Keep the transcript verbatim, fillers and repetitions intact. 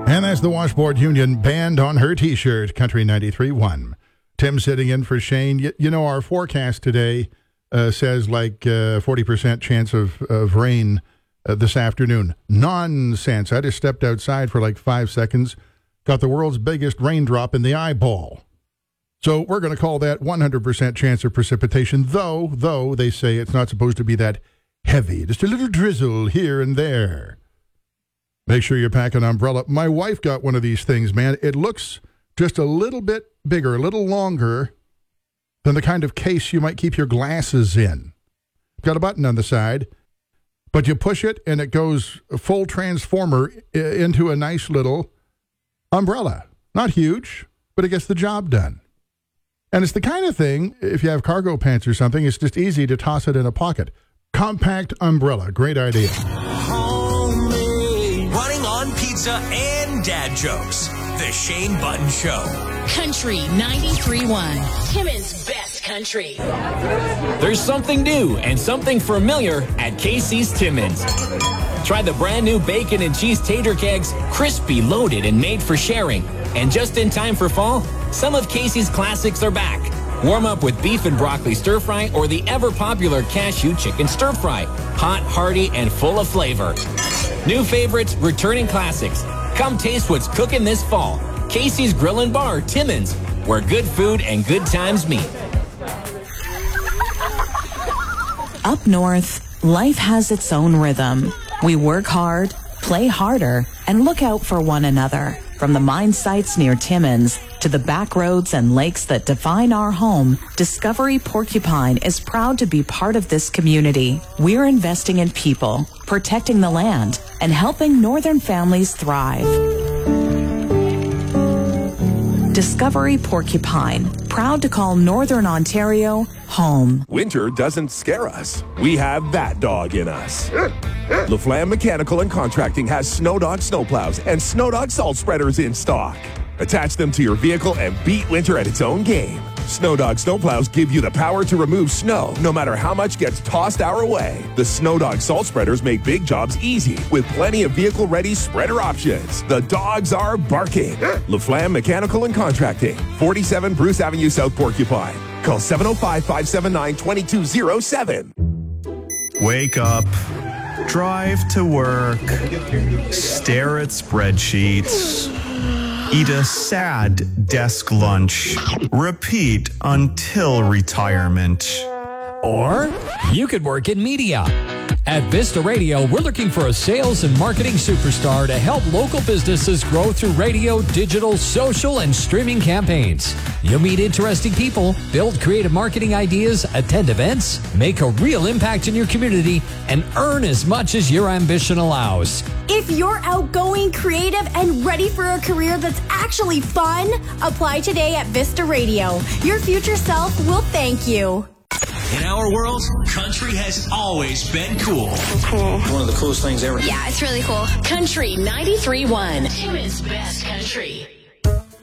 And that's the Washboard Union Band on her T-shirt, Country ninety-three point one. Tim sitting in for Shane. You, you know, our forecast today uh, says like uh, forty percent chance of, of rain uh, this afternoon. Nonsense. I just stepped outside for like five seconds, got the world's biggest raindrop in the eyeball. So we're going to call that one hundred percent chance of precipitation, though, though they say it's not supposed to be that heavy. Just a little drizzle here and there. Make sure you pack an umbrella. My wife got one of these things, man. It looks just a little bit bigger, a little longer than the kind of case you might keep your glasses in. Got a button on the side, but you push it and it goes full transformer into a nice little umbrella. Not huge, but it gets the job done. And it's the kind of thing, if you have cargo pants or something, it's just easy to toss it in a pocket. Compact umbrella. Great idea. Running on pizza and dad jokes. The Shane Button Show. Country ninety-three point one. Timmins' best country. There's something new and something familiar at Casey's Timmins. Try the brand new bacon and cheese tater kegs, crispy, loaded, and made for sharing. And just in time for fall, some of Casey's classics are back. Warm up with beef and broccoli stir fry or the ever popular cashew chicken stir fry. Hot, hearty, and full of flavor. New favorites, returning classics. Come taste what's cooking this fall. Casey's Grill and Bar, Timmins, where good food and good times meet. Up north, life has its own rhythm. We work hard, play harder, and look out for one another. From the mine sites near Timmins to the back roads and lakes that define our home, Discovery Porcupine is proud to be part of this community. We're investing in people, protecting the land, and helping northern families thrive. Discovery Porcupine, proud to call Northern Ontario home. Winter doesn't scare us. We have that dog in us. LaFlamme Mechanical and Contracting has Snow Dog snowplows and Snow Dog salt spreaders in stock. Attach them to your vehicle and beat winter at its own game. Snow Dog snowplows give you the power to remove snow no matter how much gets tossed our way. The Snow Dog salt spreaders make big jobs easy with plenty of vehicle-ready spreader options. The dogs are barking. LaFlamme Mechanical and Contracting, forty-seven Bruce Avenue, South Porcupine. Call seven oh five, five seven nine, two two zero seven. Wake up, drive to work, stare at spreadsheets, eat a sad desk lunch, repeat until retirement. Or you could work in media. At Vista Radio, we're looking for a sales and marketing superstar to help local businesses grow through radio, digital, social, and streaming campaigns. You'll meet interesting people, build creative marketing ideas, attend events, make a real impact in your community, and earn as much as your ambition allows. If you're outgoing, creative, and ready for a career that's actually fun, apply today at Vista Radio. Your future self will thank you. In our world, country has always been cool. Cool. One of the coolest things ever. Yeah, it's really cool. Country ninety-three point one. Timmins' best country.